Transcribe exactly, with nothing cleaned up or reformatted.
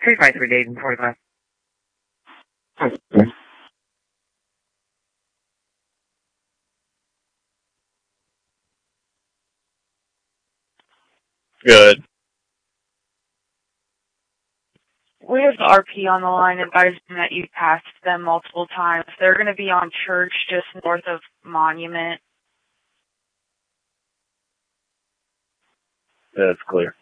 three five three Dayton, forty-five. Good. We have the R P on the line advising that you passed them multiple times. They're going to be on Church just north of Monument. That's clear.